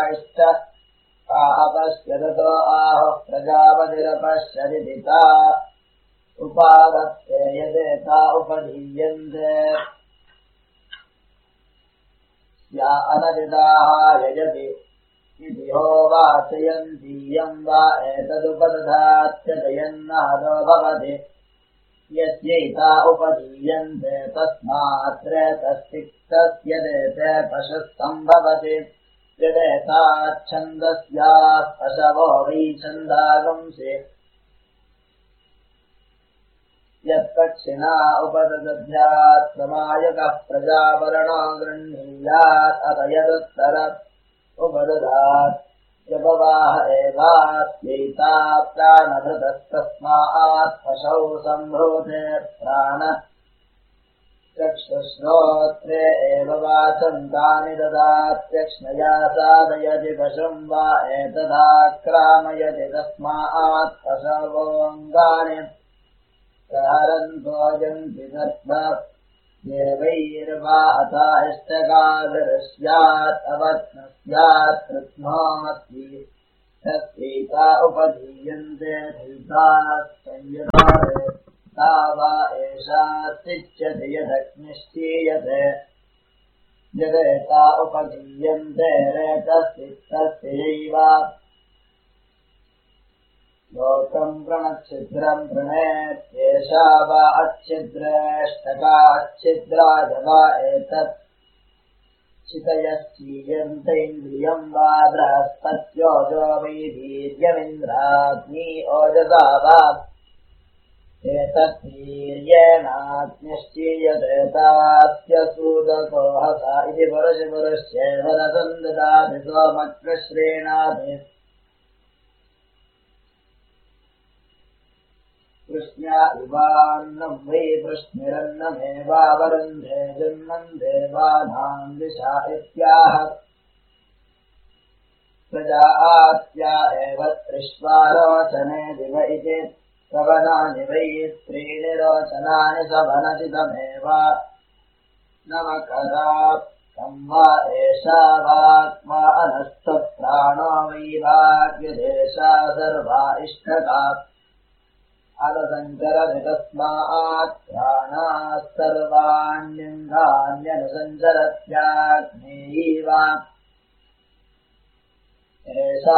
इष्ट अपश्यतो आहुः प्रजापतिरपश्यदिता उपादत्ते यदेता उपधीयन्ते या अनदिदाः यजति इति होवाचयन्तीयम् वा एतदुपदधात्यजयन्नादो भवति यस्यैता उपधीयन्ते तस्मात्रेतस्तिक्तस्यदेते पशुः सम्भवति यदेताच्छन्दस्याः पशवो वै छन्दागुंसि यत्पक्षिणा उपददध्यात् समायकः प्रजावरणो गृह्णीयात् अथ यदुत्तर उपददात् यपवाह एवास्यैता प्राणभृतस्तस्मात् पशौ सम्भूते प्राण चक्षुश्रोत्रे एव वाचन्तानि ददात्यक्ष्णया साधयति पशुम् वा एतदाक्रामयति तस्मात् पशवोऽङ्गानि प्रहरन्तो देवैर्वा अथा इष्टकाभिर्स्यात् अवत्नस्यात् कृत्नोऽस्ति तस्यैता उपधीयन्ते धीताः संयुधारे ता वा एषास्तिच्यते यदग्निश्चीयते यदेता उपधीयन्ते रेतस्तिक्तस्यैव लोकम् प्रणच्छिद्रम् प्रणेत्येषा वा अच्छिद्रेष्टका अच्छिद्राय वा एतत् चितयश्चीयन्तेन्द्रियम् वा बृहस्पत्योजो वै वीर्यमिन्द्राग्नी ओजसा वा एतद्वीर्येणाग्निश्चीयते तास्य सूदको हसा इति पुरुषपुरुष्येव रसम् ददाति सोमकृश्रेणाति कृष्ण्या इवान्नम् वै वृष्णिरन्नमेवावरुन्धे जन्मन् देवानाम् दिशा इत्याह प्रजा आत्या एव त्रिष्वारोचने दिव इति सवनानि वै त्रीणि रोचनानि सवनचितमेव नवकरा वा एषा वाक्मा अनस्तप्राणो वै वाग्यदेशा सर्वा इष्टका अलसञ्चरति तस्मात् प्राणाः सर्वाण्यङ्गान्यनुसञ्चरत्याग्नेयैव एषा